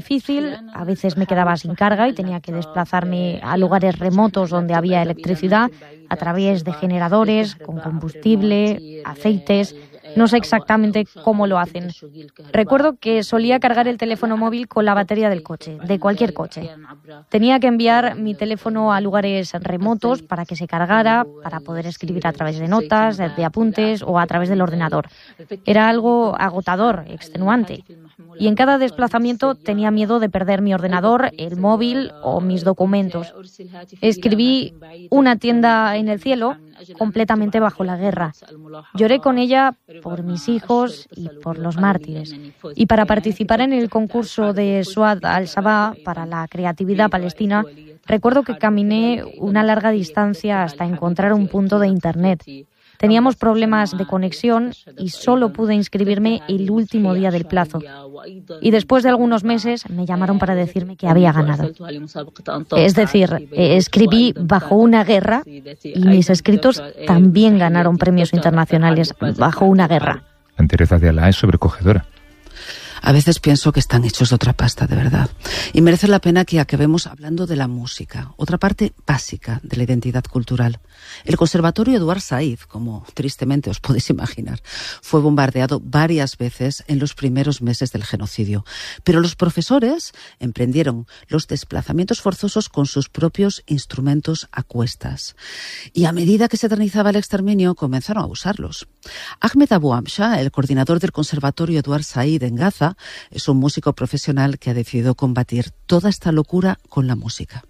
difícil, a veces me quedaba sin carga y tenía que desplazarme a lugares remotos donde había electricidad a través de generadores con combustible, aceites. No sé exactamente cómo lo hacen. Recuerdo que solía cargar el teléfono móvil con la batería del coche, de cualquier coche. Tenía que enviar mi teléfono a lugares remotos para que se cargara, para poder escribir a través de notas, de apuntes o a través del ordenador. Era algo agotador, extenuante. Y en cada desplazamiento tenía miedo de perder mi ordenador, el móvil o mis documentos. Escribí Una tienda en el cielo completamente bajo la guerra. Lloré con ella por mis hijos y por los mártires. Y para participar en el concurso de Suad al-Sabah para la creatividad palestina, recuerdo que caminé una larga distancia hasta encontrar un punto de internet. Teníamos problemas de conexión y solo pude inscribirme el último día del plazo. Y después de algunos meses me llamaron para decirme que había ganado. Es decir, escribí bajo una guerra y mis escritos también ganaron premios internacionales bajo una guerra. La entereza de Alá es sobrecogedora. A veces pienso que están hechos de otra pasta, de verdad. Y merece la pena que acabemos hablando de la música, otra parte básica de la identidad cultural. El Conservatorio Eduard Said, como tristemente os podéis imaginar, fue bombardeado varias veces en los primeros meses del genocidio. Pero los profesores emprendieron los desplazamientos forzosos con sus propios instrumentos a cuestas. Y a medida que se eternizaba el exterminio, comenzaron a usarlos. Ahmed Abu Amsha, el coordinador del Conservatorio Eduard Said en Gaza, es un músico profesional que ha decidido combatir toda esta locura con la música.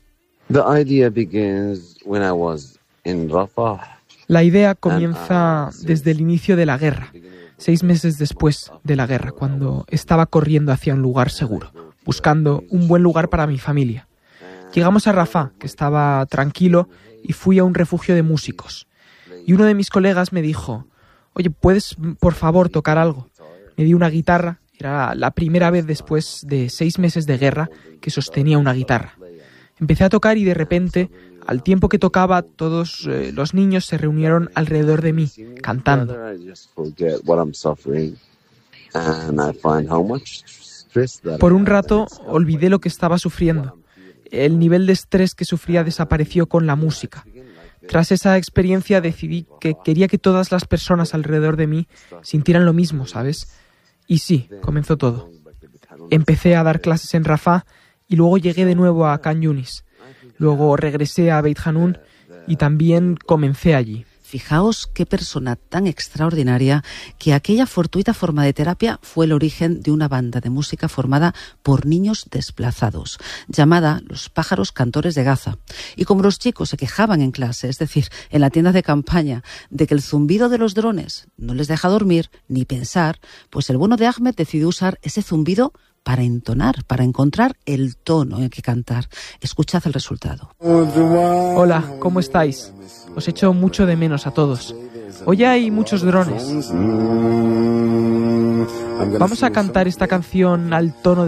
La idea comienza desde el inicio de la guerra, 6 meses después de la guerra, cuando estaba corriendo hacia un lugar seguro, buscando un buen lugar para mi familia. Llegamos a Rafah, que estaba tranquilo, y fui a un refugio de músicos. Y uno de mis colegas me dijo: «Oye, ¿puedes, por favor, tocar algo?». Me dio una guitarra. Era la primera vez después de 6 meses de guerra que sostenía una guitarra. Empecé a tocar y de repente, al tiempo que tocaba, todos los niños se reunieron alrededor de mí, cantando. Por un rato olvidé lo que estaba sufriendo. El nivel de estrés que sufría desapareció con la música. Tras esa experiencia decidí que quería que todas las personas alrededor de mí sintieran lo mismo, ¿sabes? Y sí, comenzó todo. Empecé a dar clases en Rafah y luego llegué de nuevo a Khan Yunis. Luego regresé a Beit Hanun y también comencé allí. Fijaos qué persona tan extraordinaria que aquella fortuita forma de terapia fue el origen de una banda de música formada por niños desplazados, llamada Los Pájaros Cantores de Gaza. Y como los chicos se quejaban en clase, es decir, en la tienda de campaña, de que el zumbido de los drones no les deja dormir ni pensar, pues el bueno de Ahmed decidió usar ese zumbido para entonar, para encontrar el tono en que cantar. Escuchad el resultado. Hola, ¿cómo estáis? Os echo mucho de menos a todos. Hoy hay muchos drones. Vamos a cantar esta canción al tono